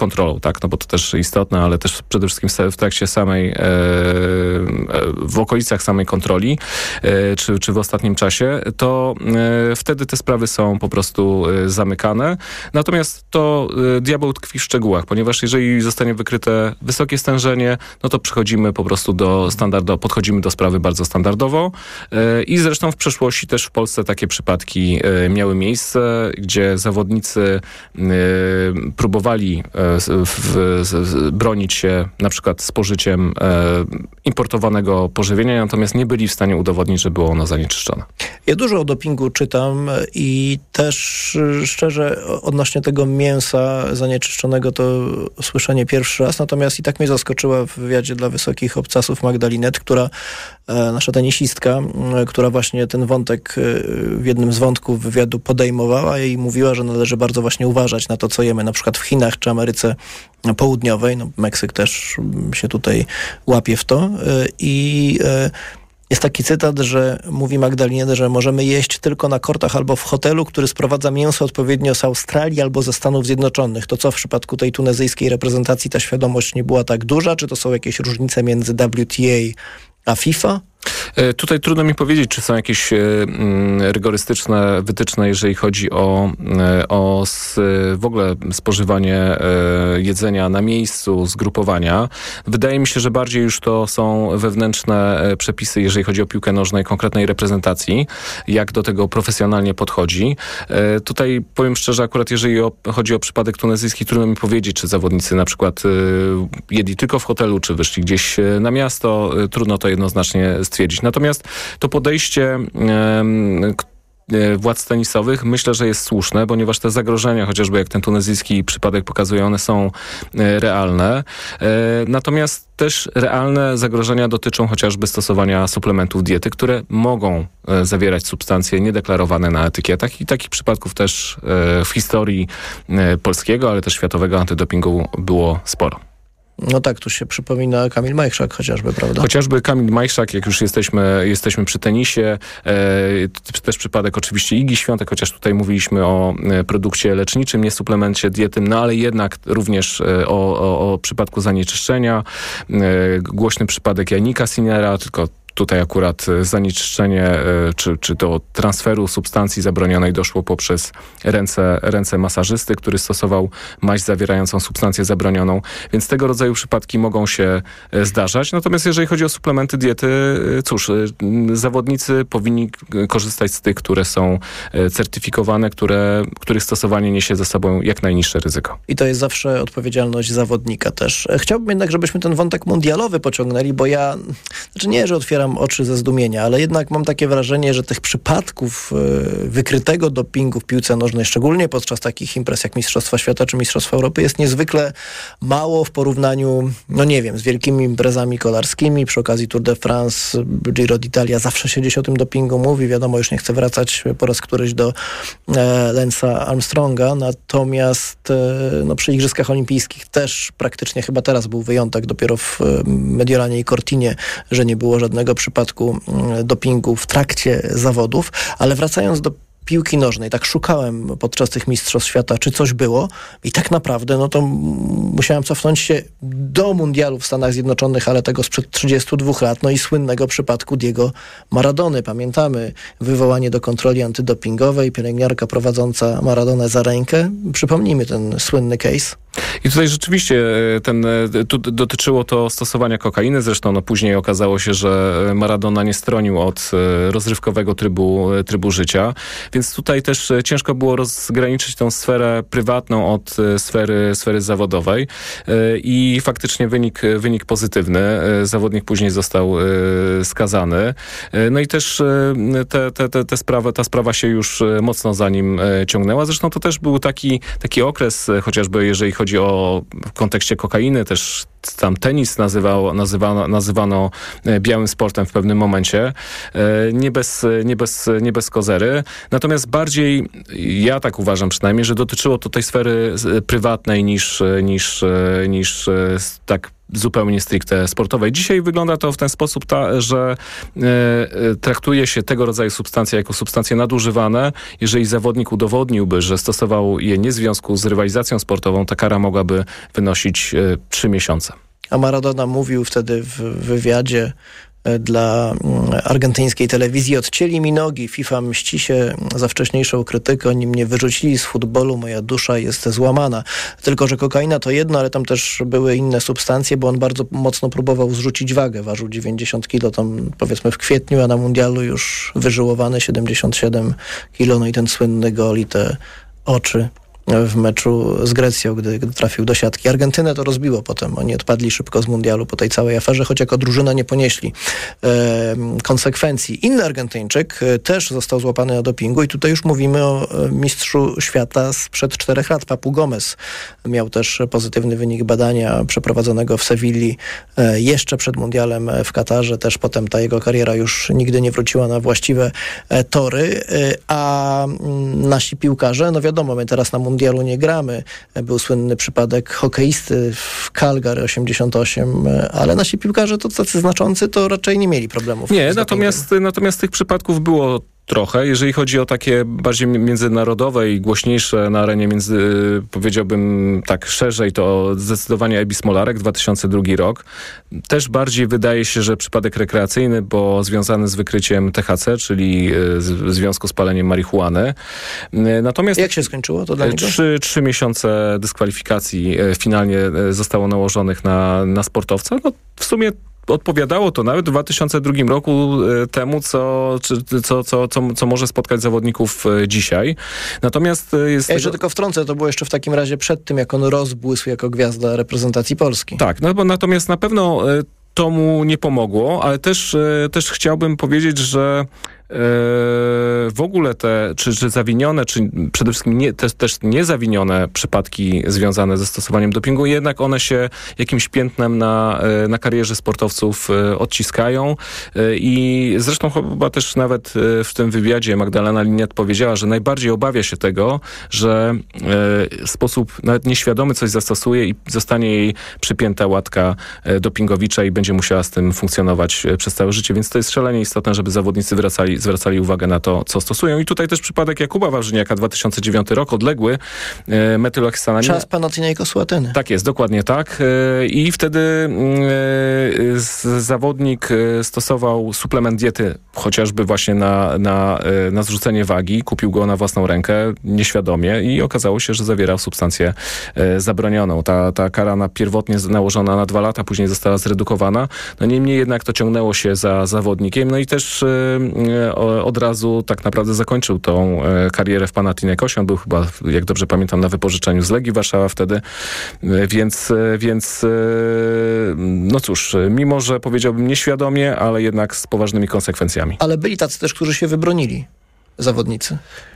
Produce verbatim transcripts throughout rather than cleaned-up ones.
kontrolą, tak? No bo to też istotne, ale też przede wszystkim w trakcie samej, e, w okolicach samej kontroli, e, czy, czy w ostatnim czasie, to e, wtedy te sprawy są po prostu e, zamykane. Natomiast to e, diabeł tkwi w szczegółach, ponieważ jeżeli zostanie wykryte wysokie stężenie, no to przechodzimy po prostu do standardu, podchodzimy do sprawy bardzo standardowo e, i zresztą w przeszłości też w Polsce takie przypadki e, miały miejsce, gdzie zawodnicy e, próbowali e, w, w, bronić się na przykład spożyciem e, importowanego pożywienia, natomiast nie byli w stanie udowodnić, że było ono zanieczyszczone. Ja dużo o dopingu czytam i też szczerze odnośnie tego mięsa zanieczyszczonego to słyszę nie pierwszy raz, natomiast i tak mnie zaskoczyła w wywiadzie dla Wysokich Obcasów Magda Linette, która, nasza tenisistka, która właśnie ten wątek w jednym z wątków wywiadu podejmowała i mówiła, że należy bardzo właśnie uważać na to, co jemy, na przykład w Chinach czy Ameryce Południowej. No, Meksyk też się tutaj łapie w to i jest taki cytat, że mówi Magda Linette, że możemy jeść tylko na kortach albo w hotelu, który sprowadza mięso odpowiednio z Australii albo ze Stanów Zjednoczonych. To co w przypadku tej tunezyjskiej reprezentacji ta świadomość nie była tak duża? Czy to są jakieś różnice między W T A a FIFA? Tutaj trudno mi powiedzieć, czy są jakieś rygorystyczne wytyczne, jeżeli chodzi o, o w ogóle spożywanie jedzenia na miejscu, zgrupowania. Wydaje mi się, że bardziej już to są wewnętrzne przepisy, jeżeli chodzi o piłkę nożną i konkretnej reprezentacji, jak do tego profesjonalnie podchodzi. Tutaj powiem szczerze, akurat jeżeli o, chodzi o przypadek tunezyjski, trudno mi powiedzieć, czy zawodnicy na przykład jedli tylko w hotelu, czy wyszli gdzieś na miasto. Trudno to jednoznacznie stwierdzić. Natomiast to podejście władz tenisowych myślę, że jest słuszne, ponieważ te zagrożenia, chociażby jak ten tunezyjski przypadek pokazuje, one są realne. Natomiast też realne zagrożenia dotyczą chociażby stosowania suplementów diety, które mogą zawierać substancje niedeklarowane na etykietach i takich przypadków też w historii polskiego, ale też światowego antydopingu było sporo. No tak, tu się przypomina Kamil Majchrzak chociażby, prawda? Chociażby Kamil Majchrzak, jak już jesteśmy, jesteśmy przy tenisie. E, też przypadek oczywiście Igi Świątek, chociaż tutaj mówiliśmy o produkcie leczniczym, nie suplemencie diety, no ale jednak również o, o, o przypadku zanieczyszczenia. E, głośny przypadek Janika Sinnera, tylko tutaj akurat zanieczyszczenie czy, czy do transferu substancji zabronionej doszło poprzez ręce, ręce masażysty, który stosował maź zawierającą substancję zabronioną, więc tego rodzaju przypadki mogą się zdarzać. Natomiast jeżeli chodzi o suplementy diety, cóż, zawodnicy powinni korzystać z tych, które są certyfikowane, które, których stosowanie niesie ze sobą jak najniższe ryzyko. I to jest zawsze odpowiedzialność zawodnika też. Chciałbym jednak, żebyśmy ten wątek mundialowy pociągnęli, bo ja, znaczy nie, że otwieram oczy ze zdumienia, ale jednak mam takie wrażenie, że tych przypadków y, wykrytego dopingu w piłce nożnej, szczególnie podczas takich imprez jak Mistrzostwa Świata czy Mistrzostwa Europy, jest niezwykle mało w porównaniu, no nie wiem, z wielkimi imprezami kolarskimi. Przy okazji Tour de France, Giro d'Italia zawsze się gdzieś o tym dopingu mówi. Wiadomo, już nie chcę wracać po raz któryś do e, Lance'a Armstronga, natomiast e, no, przy Igrzyskach Olimpijskich też praktycznie chyba teraz był wyjątek, dopiero w e, Mediolanie i Cortinie, że nie było żadnego przypadku dopingu w trakcie zawodów, ale wracając do piłki nożnej, tak szukałem podczas tych Mistrzostw Świata, czy coś było i tak naprawdę, no to musiałem cofnąć się do mundialu w Stanach Zjednoczonych, ale tego sprzed trzydziestu dwóch lat, no i słynnego przypadku Diego Maradony. Pamiętamy wywołanie do kontroli antydopingowej, pielęgniarka prowadząca Maradonę za rękę. Przypomnijmy ten słynny case. I tutaj rzeczywiście ten, tu dotyczyło to stosowania kokainy, zresztą no później okazało się, że Maradona nie stronił od rozrywkowego trybu, trybu życia, więc tutaj też ciężko było rozgraniczyć tą sferę prywatną od sfery, sfery zawodowej i faktycznie wynik, wynik pozytywny. Zawodnik później został skazany. No i też te, te, te, te sprawa, ta sprawa się już mocno za nim ciągnęła. Zresztą to też był taki, taki okres, chociażby jeżeli chodzi o w kontekście kokainy, też tam tenis nazywał, nazywano, nazywano białym sportem w pewnym momencie. Nie bez, nie bez, nie bez kozery. Natomiast bardziej, ja tak uważam przynajmniej, że dotyczyło to tej sfery prywatnej niż, niż, niż tak zupełnie stricte sportowej. Dzisiaj wygląda to w ten sposób, ta, że e, traktuje się tego rodzaju substancje jako substancje nadużywane. Jeżeli zawodnik udowodniłby, że stosował je nie w związku z rywalizacją sportową, ta kara mogłaby wynosić e, trzy miesiące. A Maradona mówił wtedy w wywiadzie dla argentyńskiej telewizji: odcięli mi nogi, FIFA mści się za wcześniejszą krytykę, oni mnie wyrzucili z futbolu, moja dusza jest złamana. Tylko że kokaina to jedno, ale tam też były inne substancje, bo on bardzo mocno próbował zrzucić wagę. Ważył dziewięćdziesiąt kilo tam powiedzmy w kwietniu, a na mundialu już wyżyłowany siedemdziesiąt siedem kilo. No i ten słynny gol i te oczy w meczu z Grecją, gdy, gdy trafił do siatki. Argentynę to rozbiło potem. Oni odpadli szybko z mundialu po tej całej aferze, choć jako drużyna nie ponieśli e, konsekwencji. Inny Argentyńczyk e, też został złapany na dopingu i tutaj już mówimy o e, mistrzu świata sprzed czterech lat. Papu Gomez miał też pozytywny wynik badania przeprowadzonego w Sewilli e, jeszcze przed mundialem w Katarze. Też potem ta jego kariera już nigdy nie wróciła na właściwe e, tory. E, a m, nasi piłkarze, no wiadomo, my teraz na mundialu nie gramy. Był słynny przypadek hokeisty w Calgary osiemdziesiąt osiem, ale nasi piłkarze to tacy znaczący, to raczej nie mieli problemów. Nie, natomiast, natomiast tych przypadków było trochę. Jeżeli chodzi o takie bardziej międzynarodowe i głośniejsze na arenie między, powiedziałbym tak szerzej, to zdecydowanie Ebi Smolarek, dwa tysiące drugi rok. Też bardziej wydaje się, że przypadek rekreacyjny, bo związany z wykryciem T H C, czyli w związku z paleniem marihuany. Natomiast jak się skończyło to dla niego? Trzy, trzy miesiące dyskwalifikacji finalnie zostało nałożonych na, na sportowca. No, w sumie odpowiadało to nawet w dwa tysiące drugim roku temu, co, czy, co, co, co, co może spotkać zawodników dzisiaj. Natomiast jest... Ja jeszcze tego... tylko wtrącę, to było jeszcze w takim razie przed tym, jak on rozbłysł jako gwiazda reprezentacji Polski. Tak, no bo natomiast na pewno to mu nie pomogło, ale też, też chciałbym powiedzieć, że w ogóle te, czy, czy zawinione, czy przede wszystkim nie, te, też niezawinione przypadki związane ze stosowaniem dopingu, jednak one się jakimś piętnem na, na karierze sportowców odciskają i zresztą chyba też nawet w tym wywiadzie Magdalena Liniat powiedziała, że najbardziej obawia się tego, że w sposób nawet nieświadomy coś zastosuje i zostanie jej przypięta łatka dopingowicza i będzie musiała z tym funkcjonować przez całe życie, więc to jest szalenie istotne, żeby zawodnicy wracali zwracali uwagę na to, co stosują. I tutaj też przypadek Jakuba Wawrzyniaka, dwa tysiące dziewiąty rok, odległy, e, metyloksanamin. Czas Panathinaikos Atheny. Tak jest, dokładnie tak. E, I wtedy e, z, zawodnik stosował suplement diety, chociażby właśnie na, na, na zrzucenie wagi. Kupił go na własną rękę, nieświadomie i okazało się, że zawierał substancję e, zabronioną. Ta, ta kara na pierwotnie nałożona na dwa lata, później została zredukowana. No niemniej jednak to ciągnęło się za zawodnikiem. No i też e, od razu tak naprawdę zakończył tą karierę w Panathinaikosie. On był chyba, jak dobrze pamiętam, na wypożyczeniu z Legii Warszawa wtedy, więc, więc no cóż, mimo że powiedziałbym nieświadomie, ale jednak z poważnymi konsekwencjami. Ale byli tacy też, którzy się wybronili, zawodnicy.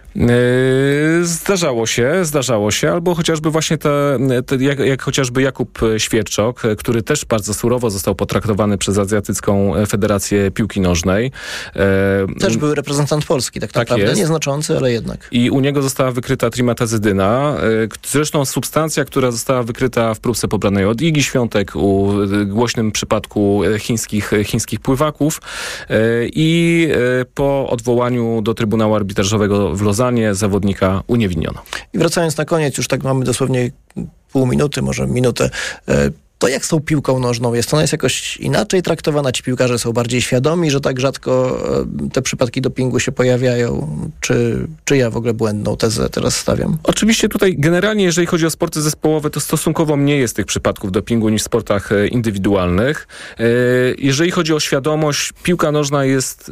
Zdarzało się, zdarzało się, albo chociażby właśnie te, te jak, jak chociażby Jakub Świerczok, który też bardzo surowo został potraktowany przez Azjatycką Federację Piłki Nożnej. Też był reprezentant Polski, tak, tak naprawdę, jest. Nieznaczący, ale jednak. I u niego została wykryta trimetazydyna, zresztą substancja, która została wykryta w próbce pobranej od Igi Świątek, u głośnym przypadku chińskich, chińskich pływaków i po odwołaniu do Trybunału Arbitrażowego w Lozanie zawodnika uniewinniono. I wracając na koniec, już tak mamy dosłownie pół minuty, może minutę. To jak z tą piłką nożną jest? Ona jest jakoś inaczej traktowana? Ci piłkarze są bardziej świadomi, że tak rzadko te przypadki dopingu się pojawiają? Czy, czy ja w ogóle błędną tezę teraz stawiam? Oczywiście tutaj generalnie, jeżeli chodzi o sporty zespołowe, to stosunkowo mniej jest tych przypadków dopingu niż w sportach indywidualnych. Jeżeli chodzi o świadomość, piłka nożna jest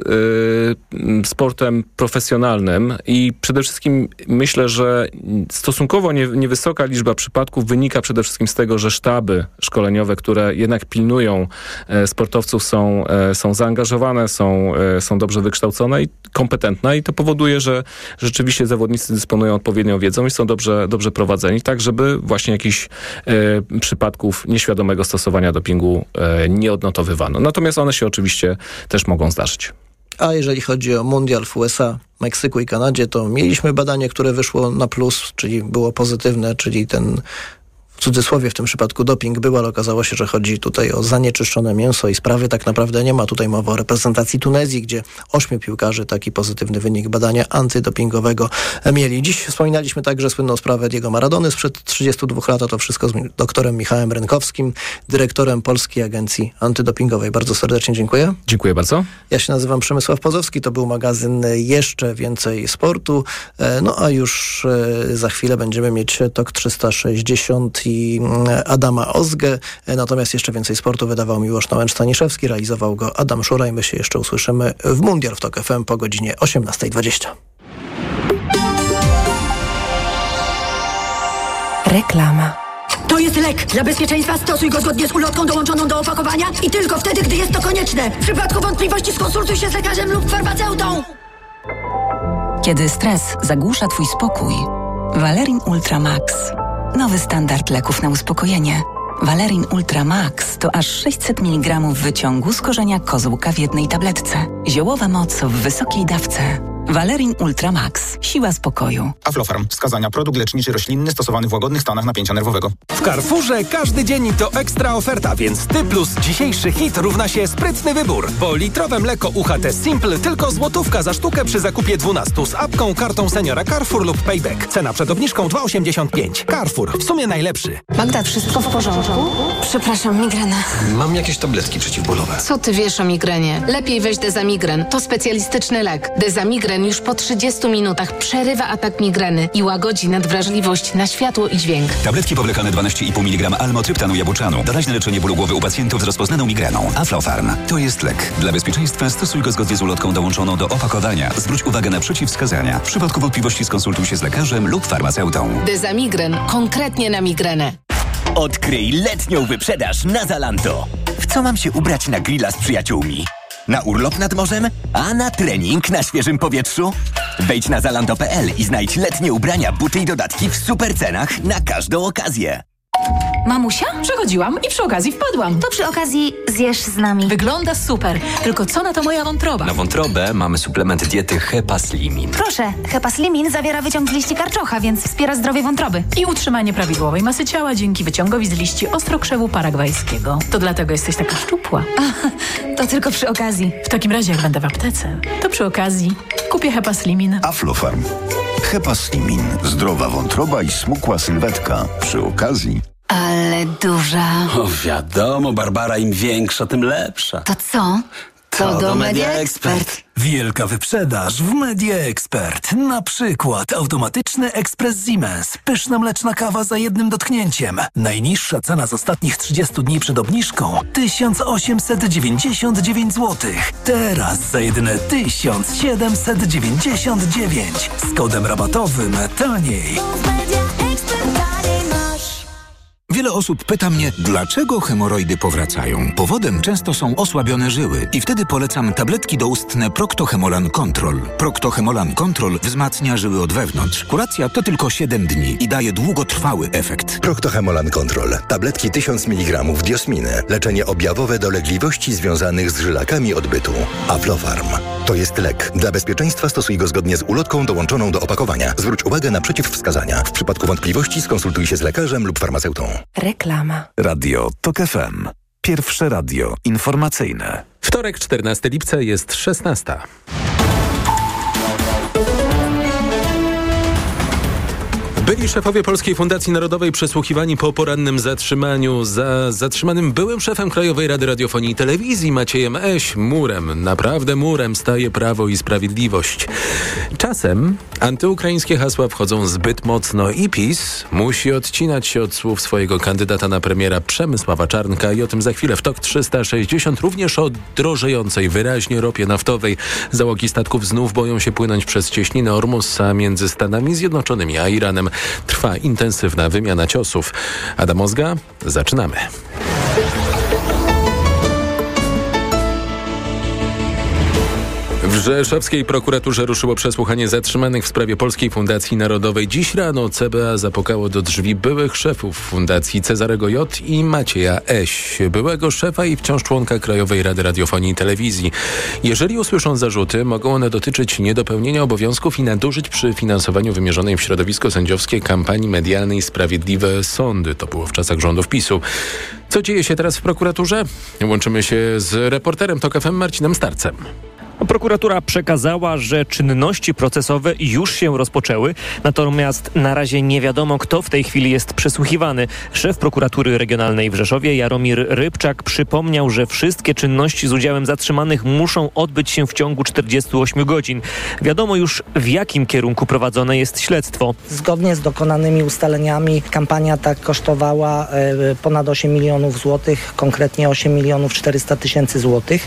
sportem profesjonalnym i przede wszystkim myślę, że stosunkowo niewysoka liczba przypadków wynika przede wszystkim z tego, że sztaby szkoleniowe, które jednak pilnują e, sportowców, są, e, są zaangażowane, są, e, są dobrze wykształcone i kompetentne i to powoduje, że rzeczywiście zawodnicy dysponują odpowiednią wiedzą i są dobrze, dobrze prowadzeni, tak żeby właśnie jakichś e, przypadków nieświadomego stosowania dopingu e, nie odnotowywano. Natomiast one się oczywiście też mogą zdarzyć. A jeżeli chodzi o mundial w U S A, Meksyku i Kanadzie, to mieliśmy badanie, które wyszło na plus, czyli było pozytywne, czyli ten cudzysłowie w tym przypadku doping był, ale okazało się, że chodzi tutaj o zanieczyszczone mięso i sprawy tak naprawdę nie ma. Tutaj mowa o reprezentacji Tunezji, gdzie ośmiu piłkarzy taki pozytywny wynik badania antydopingowego mieli. Dziś wspominaliśmy także słynną sprawę Diego Maradony sprzed trzydziestu dwóch lat, a to wszystko z doktorem Michałem Rynkowskim, dyrektorem Polskiej Agencji Antydopingowej. Bardzo serdecznie dziękuję. Dziękuję bardzo. Ja się nazywam Przemysław Pozowski, to był magazyn Jeszcze Więcej Sportu. No a już za chwilę będziemy mieć Tok trzysta sześćdziesiąt i Adama Ozgę. Natomiast Jeszcze Więcej Sportu wydawał Miłosz Nałęcz-Staniszewski, realizował go Adam Szura i my się jeszcze usłyszymy w Mundial w Tok F M po godzinie osiemnasta dwadzieścia. Reklama. To jest lek. Dla bezpieczeństwa stosuj go zgodnie z ulotką dołączoną do opakowania i tylko wtedy, gdy jest to konieczne. W przypadku wątpliwości skonsultuj się z lekarzem lub farmaceutą. Kiedy stres zagłusza twój spokój, Valerin Ultra Max. Nowy standard leków na uspokojenie. Valerin Ultra Max to aż sześćset miligramów wyciągu z korzenia kozłka w jednej tabletce. Ziołowa moc w wysokiej dawce. Valerin Ultra Max. Siła spokoju. Aflofarm. Wskazania. Produkt leczniczy roślinny stosowany w łagodnych stanach napięcia nerwowego. W Carrefourze każdy dzień to ekstra oferta, więc ty plus dzisiejszy hit równa się sprytny wybór. Bo litrowe mleko U H T Simple tylko złotówka za sztukę przy zakupie dwunastu z apką, kartą seniora Carrefour lub Payback. Cena przed obniżką dwa osiemdziesiąt pięć. Carrefour. W sumie najlepszy. Magda, wszystko w porządku? Przepraszam, migrena. Mam jakieś tabletki przeciwbólowe. Co ty wiesz o migrenie? Lepiej weź Dezamigren. To specjalistyczny lek. Dezamigren już po trzydziestu minutach przerywa atak migreny i łagodzi nadwrażliwość na światło i dźwięk. Tabletki powlekane dwanaście i pół miligrama almotryptanu jabłczanu. Doraźne leczenie bólu głowy u pacjentów z rozpoznaną migreną. Aflofarm. To jest lek. Dla bezpieczeństwa stosuj go zgodnie z ulotką dołączoną do opakowania. Zwróć uwagę na przeciwwskazania. W przypadku wątpliwości skonsultuj się z lekarzem lub farmaceutą. Dezamigren. Konkretnie na migrenę. Odkryj letnią wyprzedaż na Zalando. W co mam się ubrać na grilla z przyjaciółmi? Na urlop nad morzem? A na trening na świeżym powietrzu? Wejdź na zalando kropka p l i znajdź letnie ubrania, buty i dodatki w super cenach na każdą okazję. Mamusia? Przechodziłam i przy okazji wpadłam. To przy okazji zjesz z nami. Wygląda super. Tylko co na to moja wątroba? Na wątrobę mamy suplement diety Hepaslimin. Proszę, Hepaslimin zawiera wyciąg z liści karczocha, więc wspiera zdrowie wątroby. I utrzymanie prawidłowej masy ciała dzięki wyciągowi z liści ostrokrzewu paragwajskiego. To dlatego jesteś taka szczupła. A, to tylko przy okazji. W takim razie jak będę w aptece, to przy okazji kupię Hepaslimin. Aflofarm. Hepaslimin. Zdrowa wątroba i smukła sylwetka. Przy okazji. Ale duża. O wiadomo, Barbara, im większa, tym lepsza. To co? To, to do, do Media Expert. Wielka wyprzedaż w Media Expert. Na przykład automatyczny ekspres Siemens. Pyszna mleczna kawa za jednym dotknięciem. Najniższa cena z ostatnich trzydziestu dni przed obniżką tysiąc osiemset dziewięćdziesiąt dziewięć złotych. Teraz za jedyne tysiąc siedemset dziewięćdziesiąt dziewięć. Z kodem rabatowym taniej. Wiele osób pyta mnie, dlaczego hemoroidy powracają. Powodem często są osłabione żyły i wtedy polecam tabletki doustne Procto-Hemolan Control. Procto-Hemolan Control wzmacnia żyły od wewnątrz. Kuracja to tylko siedem dni i daje długotrwały efekt. Procto-Hemolan Control. Tabletki tysiąc miligramów diosminy. Leczenie objawowe dolegliwości związanych z żylakami odbytu. Aflofarm. To jest lek. Dla bezpieczeństwa stosuj go zgodnie z ulotką dołączoną do opakowania. Zwróć uwagę na przeciwwskazania. W przypadku wątpliwości skonsultuj się z lekarzem lub farmaceutą. Reklama. Radio Tok F M. Pierwsze radio informacyjne. Wtorek, czternastego lipca, jest szesnasta. Byli szefowie Polskiej Fundacji Narodowej przesłuchiwani po porannym zatrzymaniu. Za zatrzymanym byłym szefem Krajowej Rady Radiofonii i Telewizji Maciejem Eś murem, naprawdę murem staje Prawo i Sprawiedliwość. Czasem antyukraińskie hasła wchodzą zbyt mocno i PiS musi odcinać się od słów swojego kandydata na premiera Przemysława Czarnka i o tym za chwilę w Tok trzysta sześćdziesiąt, również o drożejącej wyraźnie ropie naftowej. Załogi statków znów boją się płynąć przez cieśninę Ormusa między Stanami Zjednoczonymi a Iranem. Trwa intensywna wymiana ciosów. Adam Ozga, zaczynamy. W rzeszowskiej prokuraturze ruszyło przesłuchanie zatrzymanych w sprawie Polskiej Fundacji Narodowej. Dziś rano C B A zapukało do drzwi byłych szefów fundacji Cezarego J. i Macieja Eś, byłego szefa i wciąż członka Krajowej Rady Radiofonii i Telewizji. Jeżeli usłyszą zarzuty, mogą one dotyczyć niedopełnienia obowiązków i nadużyć przy finansowaniu wymierzonej w środowisko sędziowskie kampanii medialnej Sprawiedliwe Sądy. To było w czasach rządów PiSu. Co dzieje się teraz w prokuraturze? Łączymy się z reporterem TOK F M Marcinem Starcem. Prokuratura przekazała, że czynności procesowe już się rozpoczęły, natomiast na razie nie wiadomo, kto w tej chwili jest przesłuchiwany. Szef prokuratury regionalnej w Rzeszowie, Jaromir Rybczak, przypomniał, że wszystkie czynności z udziałem zatrzymanych muszą odbyć się w ciągu czterdziestu ośmiu godzin. Wiadomo już, w jakim kierunku prowadzone jest śledztwo. Zgodnie z dokonanymi ustaleniami kampania ta kosztowała e, ponad osiem milionów złotych, konkretnie osiem milionów czterysta tysięcy złotych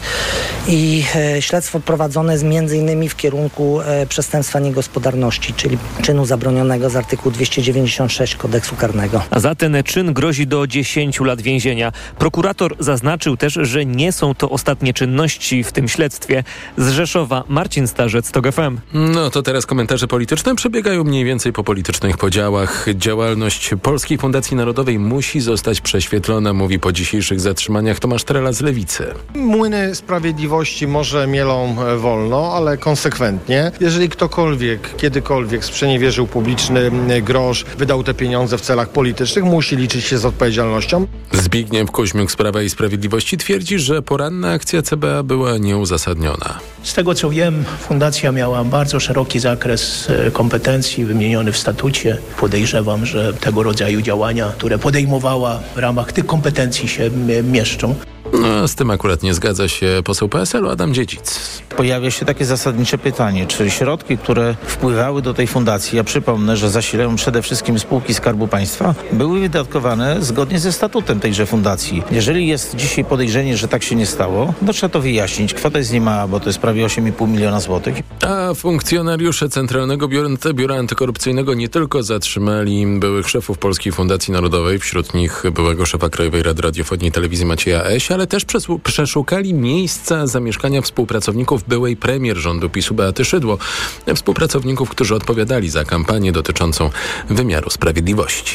i e, śledztwo prowadzone jest między innymi w kierunku e, przestępstwa niegospodarności, czyli czynu zabronionego z artykułu dwieście dziewięćdziesiąt sześć kodeksu karnego. A za ten czyn grozi do dziesięciu lat więzienia. Prokurator zaznaczył też, że nie są to ostatnie czynności w tym śledztwie. Z Rzeszowa Marcin Starzec, TOK F M. No to teraz komentarze polityczne przebiegają mniej więcej po politycznych podziałach. Działalność Polskiej Fundacji Narodowej musi zostać prześwietlona, mówi po dzisiejszych zatrzymaniach Tomasz Trela z Lewicy. Młyny sprawiedliwości może mielą wolno, ale konsekwentnie. Jeżeli ktokolwiek, kiedykolwiek sprzeniewierzył publiczny grosz, wydał te pieniądze w celach politycznych, musi liczyć się z odpowiedzialnością. Zbigniew Kuźmiuk z Prawa i Sprawiedliwości twierdzi, że poranna akcja C B A była nieuzasadniona. Z tego co wiem, fundacja miała bardzo szeroki zakres kompetencji wymieniony w statucie. Podejrzewam, że tego rodzaju działania, które podejmowała w ramach tych kompetencji się mieszczą. No, z tym akurat nie zgadza się poseł P S L-u Adam Dziedzic. Pojawia się takie zasadnicze pytanie, czy środki, które wpływały do tej fundacji, ja przypomnę, że zasilają przede wszystkim spółki Skarbu Państwa, były wydatkowane zgodnie ze statutem tejże fundacji. Jeżeli jest dzisiaj podejrzenie, że tak się nie stało, to trzeba to wyjaśnić. Kwota jest niemała, bo to jest prawie osiem i pół miliona złotych. A funkcjonariusze Centralnego Biura, Biura Antykorupcyjnego nie tylko zatrzymali byłych szefów Polskiej Fundacji Narodowej, wśród nich byłego szefa Krajowej Rady Radiofonii i Telewizji Macieja Eś, ale też przeszukali miejsca zamieszkania współpracowników byłej premier rządu PiSu Beaty Szydło. Współpracowników, którzy odpowiadali za kampanię dotyczącą wymiaru sprawiedliwości.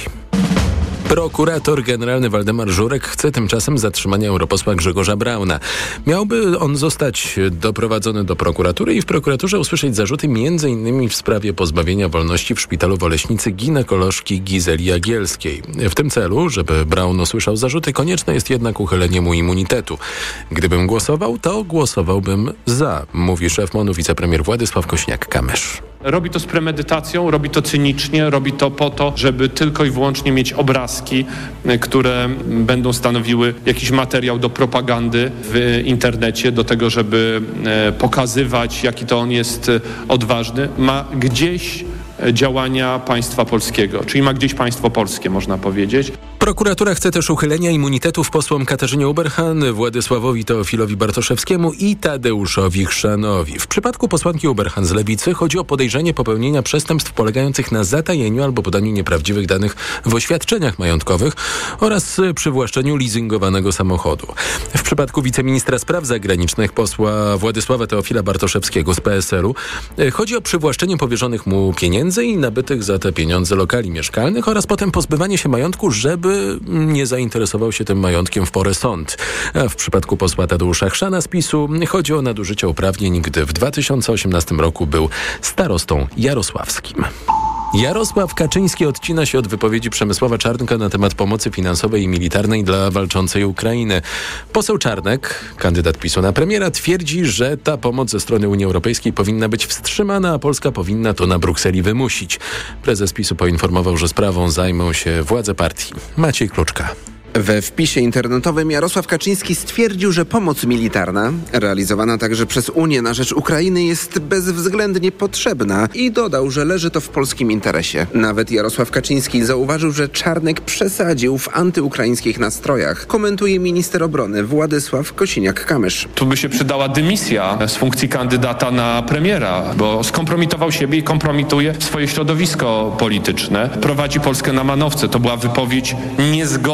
Prokurator generalny Waldemar Żurek chce tymczasem zatrzymania europosła Grzegorza Brauna. Miałby on zostać doprowadzony do prokuratury i w prokuraturze usłyszeć zarzuty między innymi w sprawie pozbawienia wolności w szpitalu w Oleśnicy ginekolożki Gizeli Jagielskiej. W tym celu, żeby Braun usłyszał zarzuty, konieczne jest jednak uchylenie mu immunitetu. Gdybym głosował, to głosowałbym za, mówi szef MON-u wicepremier Władysław Kosiniak-Kamysz. Robi to z premedytacją, robi to cynicznie, robi to po to, żeby tylko i wyłącznie mieć obrazki, które będą stanowiły jakiś materiał do propagandy w internecie, do tego, żeby pokazywać, jaki to on jest odważny. Ma gdzieś działania państwa polskiego, czyli ma gdzieś państwo polskie, można powiedzieć. Prokuratura chce też uchylenia immunitetów posłom Katarzynie Uberhan, Władysławowi Teofilowi Bartoszewskiemu i Tadeuszowi Chrzanowi. W przypadku posłanki Uberhan z Lewicy chodzi o podejrzenie popełnienia przestępstw polegających na zatajeniu albo podaniu nieprawdziwych danych w oświadczeniach majątkowych oraz przywłaszczeniu leasingowanego samochodu. W przypadku wiceministra spraw zagranicznych posła Władysława Teofila Bartoszewskiego z P S L-u chodzi o przywłaszczenie powierzonych mu pieniędzy i nabytych za te pieniądze lokali mieszkalnych oraz potem pozbywanie się majątku, żeby nie zainteresował się tym majątkiem w porę sąd. A w przypadku posła Tadeusza Chrzana z PiSu chodzi o nadużycie uprawnień, gdy w dwa tysiące osiemnastym roku był starostą jarosławskim. Jarosław Kaczyński odcina się od wypowiedzi Przemysława Czarnka na temat pomocy finansowej i militarnej dla walczącej Ukrainy. Poseł Czarnek, kandydat PiSu na premiera, twierdzi, że ta pomoc ze strony Unii Europejskiej powinna być wstrzymana, a Polska powinna to na Brukseli wymusić. Prezes PiSu poinformował, że sprawą zajmą się władze partii. Maciej Kluczka. We wpisie internetowym Jarosław Kaczyński stwierdził, że pomoc militarna, realizowana także przez Unię na rzecz Ukrainy, jest bezwzględnie potrzebna i dodał, że leży to w polskim interesie. Nawet Jarosław Kaczyński zauważył, że Czarnek przesadził w antyukraińskich nastrojach. Komentuje minister obrony Władysław Kosiniak-Kamysz. Tu by się przydała dymisja z funkcji kandydata na premiera, bo skompromitował siebie i kompromituje swoje środowisko polityczne. Prowadzi Polskę na manowce. To była wypowiedź niezgodna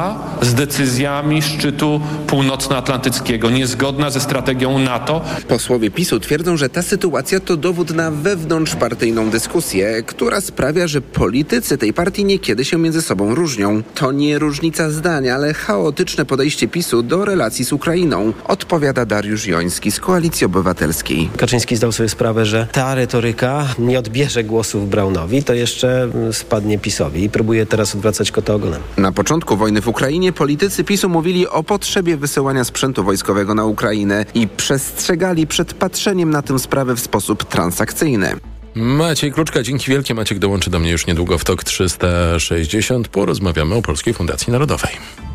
niezgodna z decyzjami szczytu północnoatlantyckiego, niezgodna ze strategią NATO. Posłowie PiSu twierdzą, że ta sytuacja to dowód na wewnątrzpartyjną dyskusję, która sprawia, że politycy tej partii niekiedy się między sobą różnią. To nie różnica zdań, ale chaotyczne podejście PiSu do relacji z Ukrainą, odpowiada Dariusz Joński z Koalicji Obywatelskiej. Kaczyński zdał sobie sprawę, że ta retoryka nie odbierze głosów Braunowi, to jeszcze spadnie PiSowi i próbuje teraz odwracać kota ogonem. Na początku wojny w Ukrainie politycy PiSu mówili o potrzebie wysyłania sprzętu wojskowego na Ukrainę i przestrzegali przed patrzeniem na tę sprawę w sposób transakcyjny. Maciej Kluczka, dzięki wielkie. Maciek dołączy do mnie już niedługo w TOK trzysta sześćdziesiąt. Porozmawiamy o Polskiej Fundacji Narodowej.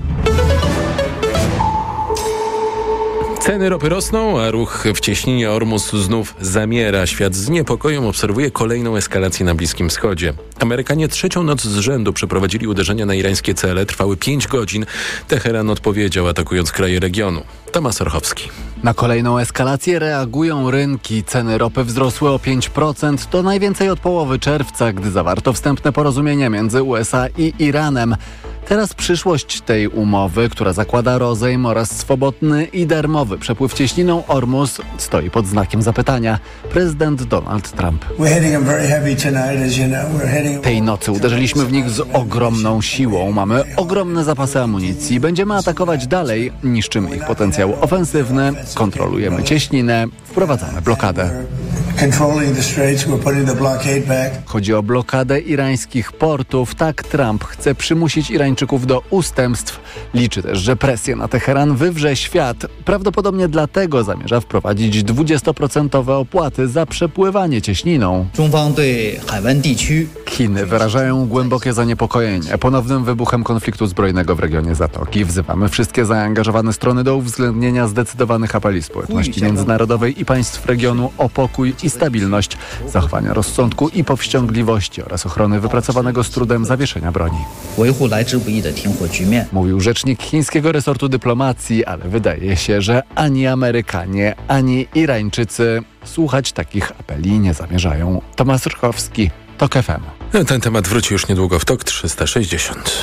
Ceny ropy rosną, a ruch w cieśninie Ormus znów zamiera. Świat z niepokojem obserwuje kolejną eskalację na Bliskim Wschodzie. Amerykanie trzecią noc z rzędu przeprowadzili uderzenia na irańskie cele. Trwały pięć godzin. Teheran odpowiedział, atakując kraje regionu. Tomasz Orchowski. Na kolejną eskalację reagują rynki. Ceny ropy wzrosły o pięć procent. To najwięcej od połowy czerwca, gdy zawarto wstępne porozumienie między U S A i Iranem. Teraz przyszłość tej umowy, która zakłada rozejm oraz swobodny i darmowy przepływ cieśniną Ormus, stoi pod znakiem zapytania. Prezydent Donald Trump. Tej nocy uderzyliśmy w nich z ogromną siłą. Mamy ogromne zapasy amunicji. Będziemy atakować dalej. Niszczymy ich potencjał ofensywny. Kontrolujemy cieśninę. Wprowadzamy blokadę. Chodzi o blokadę irańskich portów. Tak Trump chce przymusić Irańczyków do ustępstw. Liczy też, że presję na Teheran wywrze świat. Prawdopodobnie dlatego zamierza wprowadzić dwudziestoprocentowe opłaty za przepływanie cieśniną. Chiny wyrażają głębokie zaniepokojenie ponownym wybuchem konfliktu zbrojnego w regionie Zatoki. Wzywamy wszystkie zaangażowane strony do uwzględnienia zdecydowanych apeli społeczności międzynarodowej i państw regionu o pokój i stabilność, zachowania rozsądku i powściągliwości oraz ochrony wypracowanego z trudem zawieszenia broni. Mówił rzecznik chińskiego resortu dyplomacji, ale wydaje się, że ani Amerykanie, ani Irańczycy słuchać takich apeli nie zamierzają. Tomasz Orchowski, TOK F M. Ten temat wróci już niedługo w TOK trzysta sześćdziesiąt.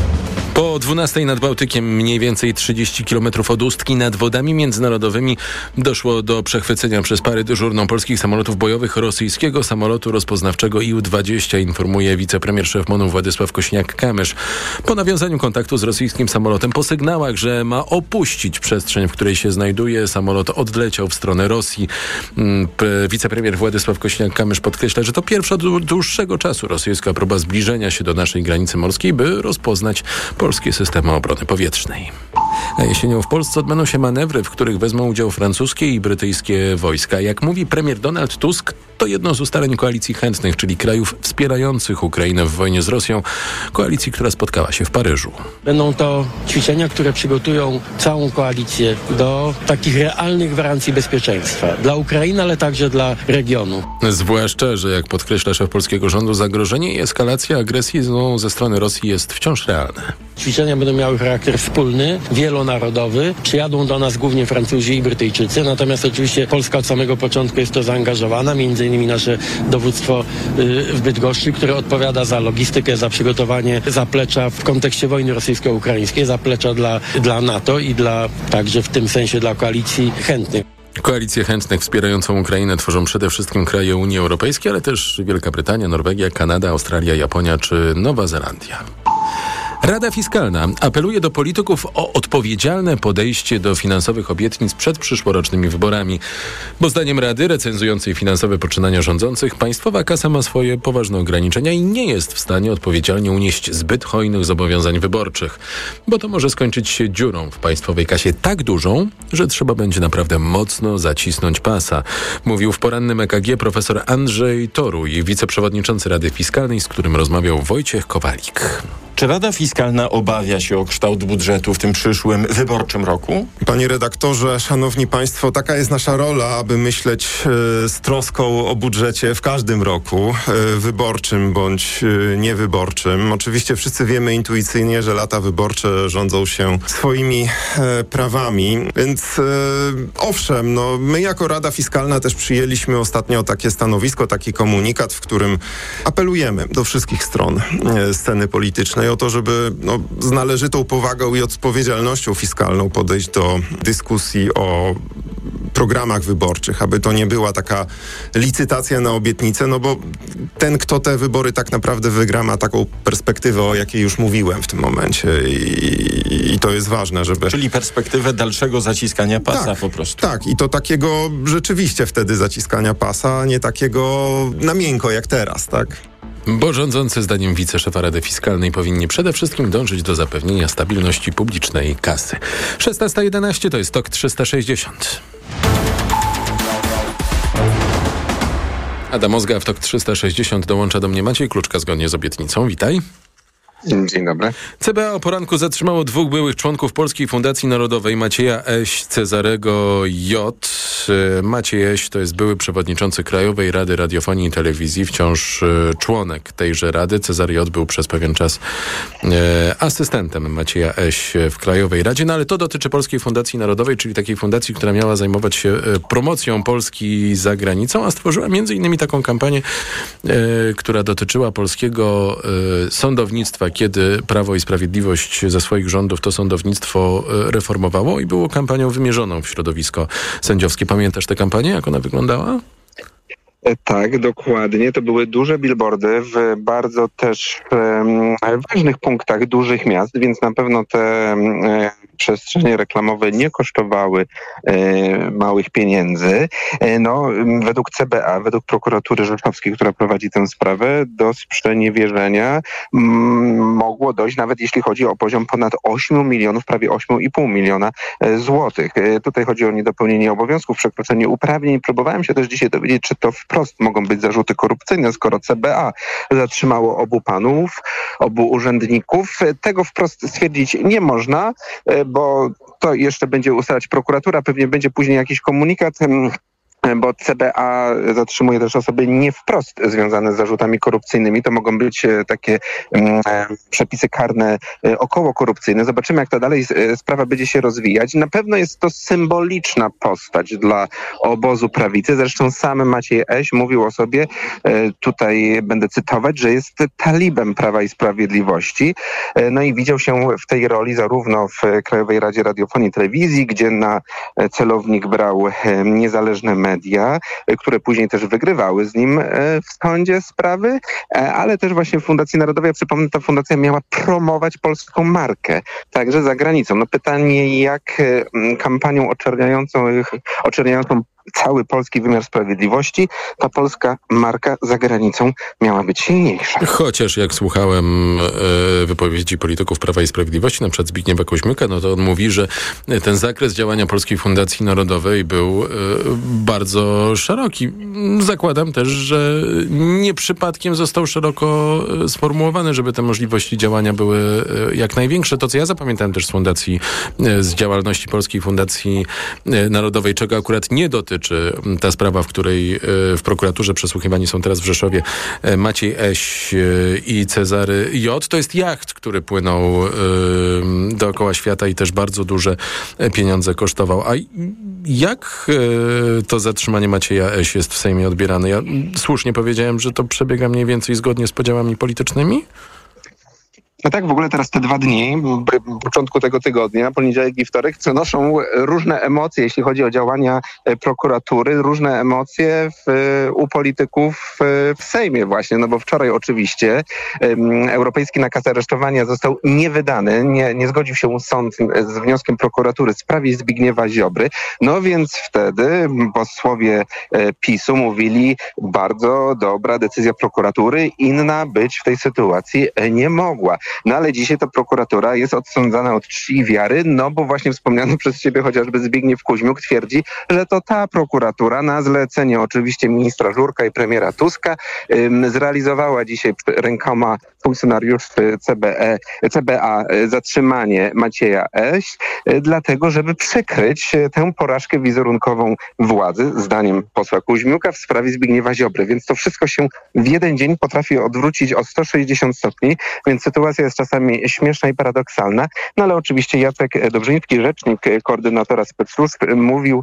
Po dwunastej nad Bałtykiem, mniej więcej trzydzieści kilometrów od Ustki, nad wodami międzynarodowymi doszło do przechwycenia przez parę dyżurną polskich samolotów bojowych rosyjskiego samolotu rozpoznawczego I U dwadzieścia, informuje wicepremier szef MON-u Władysław Kośniak-Kamysz. Po nawiązaniu kontaktu z rosyjskim samolotem, po sygnałach, że ma opuścić przestrzeń, w której się znajduje, samolot odleciał w stronę Rosji. Wicepremier Władysław Kośniak-Kamysz podkreśla, że to pierwsza od dłuższego czasu rosyjska próba zbliżenia się do naszej granicy morskiej, by rozpoznać polskie systemy obrony powietrznej. A jesienią w Polsce odbędą się manewry, w których wezmą udział francuskie i brytyjskie wojska. Jak mówi premier Donald Tusk, to jedno z ustaleń koalicji chętnych, czyli krajów wspierających Ukrainę w wojnie z Rosją, koalicji, która spotkała się w Paryżu. Będą to ćwiczenia, które przygotują całą koalicję do takich realnych gwarancji bezpieczeństwa dla Ukrainy, ale także dla regionu. Zwłaszcza, że jak podkreśla szef polskiego rządu, zagrożenie i eskalacja agresji ze strony Rosji jest wciąż realne. Ćwiczenia będą miały charakter wspólny, wielonarodowy. Przyjadą do nas głównie Francuzi i Brytyjczycy, natomiast oczywiście Polska od samego początku jest to zaangażowana, między innymi nasze dowództwo w Bydgoszczy, które odpowiada za logistykę, za przygotowanie zaplecza w kontekście wojny rosyjsko-ukraińskiej, zaplecza dla, dla NATO i dla także w tym sensie dla koalicji chętnych. Koalicję chętnych wspierającą Ukrainę tworzą przede wszystkim kraje Unii Europejskiej, ale też Wielka Brytania, Norwegia, Kanada, Australia, Japonia czy Nowa Zelandia. Rada Fiskalna apeluje do polityków o odpowiedzialne podejście do finansowych obietnic przed przyszłorocznymi wyborami. Bo zdaniem Rady, recenzującej finansowe poczynania rządzących, państwowa kasa ma swoje poważne ograniczenia i nie jest w stanie odpowiedzialnie unieść zbyt hojnych zobowiązań wyborczych. Bo to może skończyć się dziurą w państwowej kasie tak dużą, że trzeba będzie naprawdę mocno zacisnąć pasa. Mówił w porannym E K G profesor Andrzej Toruj, wiceprzewodniczący Rady Fiskalnej, z którym rozmawiał Wojciech Kowalik. Czy Rada Fiskalna obawia się o kształt budżetu w tym przyszłym wyborczym roku? Panie redaktorze, szanowni państwo, taka jest nasza rola, aby myśleć e, z troską o budżecie w każdym roku, e, wyborczym bądź e, niewyborczym. Oczywiście wszyscy wiemy intuicyjnie, że lata wyborcze rządzą się swoimi e, prawami, więc e, owszem, no, my jako Rada Fiskalna też przyjęliśmy ostatnio takie stanowisko, taki komunikat, w którym apelujemy do wszystkich stron e, sceny politycznej o to, żeby no, z należytą powagą i odpowiedzialnością fiskalną podejść do dyskusji o programach wyborczych, aby to nie była taka licytacja na obietnicę, no bo ten, kto te wybory tak naprawdę wygra, ma taką perspektywę, o jakiej już mówiłem w tym momencie i, i to jest ważne, żeby... Czyli perspektywę dalszego zaciskania pasa tak, po prostu. Tak, i to takiego rzeczywiście wtedy zaciskania pasa, a nie takiego na miękko jak teraz, tak? Bo rządzący zdaniem wiceszefa Rady Fiskalnej powinni przede wszystkim dążyć do zapewnienia stabilności publicznej kasy. szesnasta jedenaście to jest TOK trzysta sześćdziesiąt. Adam Ozga w TOK trzysta sześćdziesiąt dołącza do mnie Maciej Kluczka zgodnie z obietnicą. Witaj. Dzień dobry. C B A o poranku zatrzymało dwóch byłych członków Polskiej Fundacji Narodowej, Macieja Eś, Cezarego J. Maciej Eś to jest były przewodniczący Krajowej Rady Radiofonii i Telewizji, wciąż członek tejże rady. Cezary J. był przez pewien czas e, asystentem Macieja Eś w Krajowej Radzie, no ale to dotyczy Polskiej Fundacji Narodowej, czyli takiej fundacji, która miała zajmować się promocją Polski za granicą, a stworzyła między innymi taką kampanię, e, która dotyczyła polskiego e, sądownictwa, kiedy Prawo i Sprawiedliwość ze swoich rządów to sądownictwo reformowało i było kampanią wymierzoną w środowisko sędziowskie. Pamiętasz tę kampanię, jak ona wyglądała? Tak, dokładnie. To były duże billboardy w bardzo też um, ważnych punktach dużych miast, więc na pewno te um, przestrzenie reklamowe nie kosztowały e, małych pieniędzy. E, no, według C B A, według prokuratury rzeszowskiej, która prowadzi tę sprawę, do sprzeniewierzenia m, mogło dojść, nawet jeśli chodzi o poziom ponad osiem milionów, prawie osiem i pół miliona e, złotych. E, tutaj chodzi o niedopełnienie obowiązków, przekroczenie uprawnień. Próbowałem się też dzisiaj dowiedzieć, czy to wprost mogą być zarzuty korupcyjne, skoro C B A zatrzymało obu panów, obu urzędników. Tego wprost stwierdzić nie można, bo to jeszcze będzie ustalać prokuratura, pewnie będzie później jakiś komunikat, bo C B A zatrzymuje też osoby nie wprost związane z zarzutami korupcyjnymi. To mogą być takie um, przepisy karne około korupcyjne. Zobaczymy, jak to dalej sprawa będzie się rozwijać. Na pewno jest to symboliczna postać dla obozu prawicy. Zresztą sam Maciej Eś mówił o sobie, tutaj będę cytować, że jest talibem Prawa i Sprawiedliwości. No i widział się w tej roli zarówno w Krajowej Radzie Radiofonii i Telewizji, gdzie na celownik brał niezależne media, media, które później też wygrywały z nim w sądzie sprawy, ale też właśnie w Fundacji Narodowej, ja przypomnę, ta fundacja miała promować polską markę, także za granicą. No pytanie, jak kampanią oczerniającą, oczerniającą cały polski wymiar sprawiedliwości, ta polska marka za granicą miała być silniejsza. Chociaż jak słuchałem e, wypowiedzi polityków Prawa i Sprawiedliwości, na przykład Zbigniewa Koźmiuka, no to on mówi, że ten zakres działania Polskiej Fundacji Narodowej był e, bardzo szeroki. Zakładam też, że nie przypadkiem został szeroko sformułowany, żeby te możliwości działania były e, jak największe. To, co ja zapamiętałem też z fundacji, e, z działalności Polskiej Fundacji Narodowej, czego akurat nie dotyczy czy ta sprawa, w której w prokuraturze przesłuchiwani są teraz w Rzeszowie Maciej Eś i Cezary J. To jest jacht, który płynął dookoła świata i też bardzo duże pieniądze kosztował. A jak to zatrzymanie Macieja Eś jest w Sejmie odbierane? Ja słusznie powiedziałem, że to przebiega mniej więcej zgodnie z podziałami politycznymi? No tak, w ogóle teraz te dwa dni, w początku tego tygodnia, poniedziałek i wtorek, przenoszą różne emocje, jeśli chodzi o działania prokuratury, różne emocje w, u polityków w Sejmie właśnie, no bo wczoraj oczywiście um, europejski nakaz aresztowania został niewydany, nie, nie zgodził się sąd z wnioskiem prokuratury w sprawie Zbigniewa Ziobry, no więc wtedy posłowie PiSu mówili, bardzo dobra decyzja prokuratury, inna być w tej sytuacji nie mogła. No ale dzisiaj ta prokuratura jest odsądzana od czci i wiary, no bo właśnie wspomniany przez ciebie chociażby Zbigniew Kuźmiuk twierdzi, że to ta prokuratura na zlecenie oczywiście ministra Żurka i premiera Tuska ym, zrealizowała dzisiaj rękoma funkcjonariuszy C B E, C B A zatrzymanie Macieja Eś, y, dlatego żeby przykryć tę porażkę wizerunkową władzy, zdaniem posła Kuźmiuka, w sprawie Zbigniewa Ziobry. Więc to wszystko się w jeden dzień potrafi odwrócić o sto sześćdziesiąt stopni, więc sytuacja jest czasami śmieszna i paradoksalna, no ale oczywiście Jacek Dobrzyński, rzecznik koordynatora specsluzb, mówił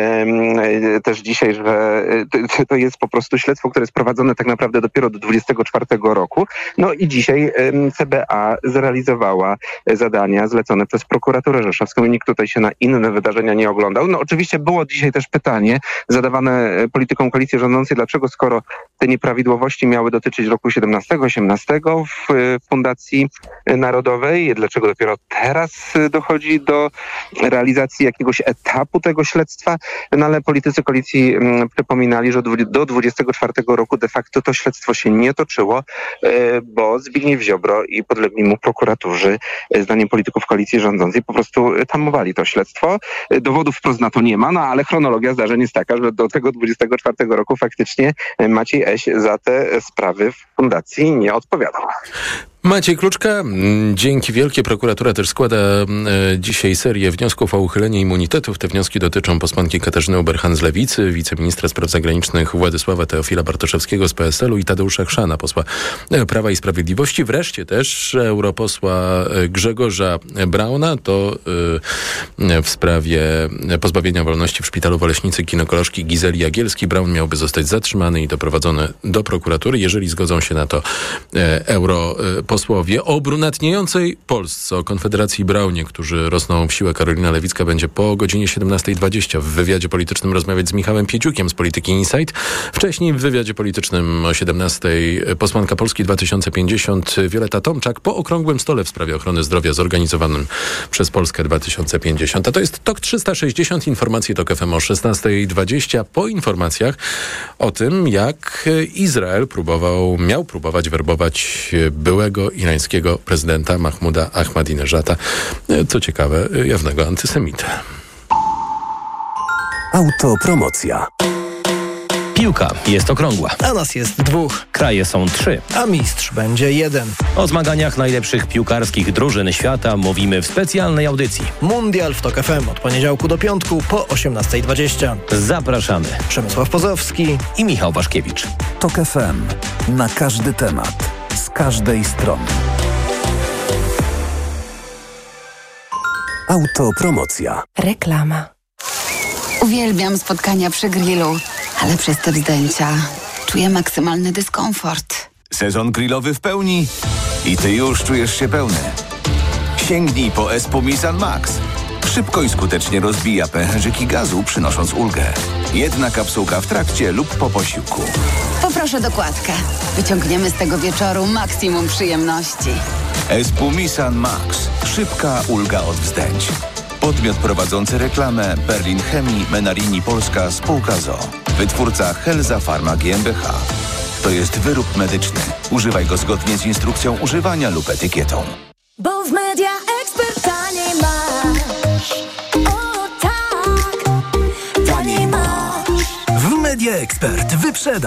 um, też dzisiaj, że to jest po prostu śledztwo, które jest prowadzone tak naprawdę dopiero do dwudziestego czwartego roku. No i dzisiaj C B A zrealizowała zadania zlecone przez prokuraturę rzeszowską i nikt tutaj się na inne wydarzenia nie oglądał. No oczywiście było dzisiaj też pytanie zadawane politykom koalicji rządzącej, dlaczego skoro te nieprawidłowości miały dotyczyć roku siedemnastego osiemnastego w Fundacji Narodowej, dlaczego dopiero teraz dochodzi do realizacji jakiegoś etapu tego śledztwa, no ale politycy koalicji przypominali, że do dwudziestego czwartego roku de facto to śledztwo się nie toczyło, bo Zbigniew Ziobro i podlegli mu prokuratorzy, zdaniem polityków koalicji rządzącej, po prostu tamowali to śledztwo. Dowodów wprost na to nie ma, no ale chronologia zdarzeń jest taka, że do tego dwudziestego czwartego roku faktycznie Maciej Eś za te sprawy w fundacji nie odpowiadał. Maciej Kluczka, dzięki wielkie. Prokuratura też składa e, dzisiaj serię wniosków o uchylenie immunitetów. Te wnioski dotyczą posłanki Katarzyny Ueberhan z Lewicy, wiceministra spraw zagranicznych Władysława Teofila Bartoszewskiego z P S L u i Tadeusza Chrzana, posła Prawa i Sprawiedliwości. Wreszcie też europosła Grzegorza Brauna, to e, w sprawie pozbawienia wolności w szpitalu w Oleśnicy ginekolożki Gizeli Jagielskiej. Braun miałby zostać zatrzymany i doprowadzony do prokuratury, jeżeli zgodzą się na to e, euro posłowie. O brunatniejącej Polsce, o Konfederacji Braunie, którzy rosną w siłę, Karolina Lewicka będzie po godzinie siedemnasta dwadzieścia w wywiadzie politycznym rozmawiać z Michałem Pieciukiem z Polityki Insight. Wcześniej w wywiadzie politycznym o siedemnastej posłanka Polski dwa tysiące pięćdziesiąt Wioleta Tomczak po okrągłym stole w sprawie ochrony zdrowia zorganizowanym przez Polskę dwa tysiące pięćdziesiąt. A to jest TOK trzysta sześćdziesiąt, informacje TOK F M o szesnasta dwadzieścia. Po informacjach o tym, jak Izrael próbował, miał próbować werbować byłego irańskiego prezydenta Mahmuda Ahmadinejada, co ciekawe, jawnego antysemitę. Autopromocja. Piłka jest okrągła. A nas jest dwóch. Kraje są trzy. A mistrz będzie jeden. O zmaganiach najlepszych piłkarskich drużyn świata mówimy w specjalnej audycji. Mundial w TOK F M od poniedziałku do piątku po osiemnasta dwadzieścia. Zapraszamy. Przemysław Pozowski i Michał Waszkiewicz. TOK F M. Na każdy temat. Z każdej strony. Autopromocja. Reklama. Uwielbiam spotkania przy grillu, ale przez te zdjęcia czuję maksymalny dyskomfort. Sezon grillowy w pełni i ty już czujesz się pełny. Sięgnij po Espumisan Max. Szybko i skutecznie rozbija pęcherzyki gazu, przynosząc ulgę. Jedna kapsułka w trakcie lub po posiłku. Poproszę dokładkę. Wyciągniemy z tego wieczoru maksimum przyjemności. Espumisan Max. Szybka ulga od wzdęć. Podmiot prowadzący reklamę Berlin Chemii Menarini Polska Spółka z o o. Wytwórca Helza Pharma G m b H. To jest wyrób medyczny. Używaj go zgodnie z instrukcją używania lub etykietą. Bo w Media Expert taniej masz. O tak, taniej masz. W Media Expert wyprzeda.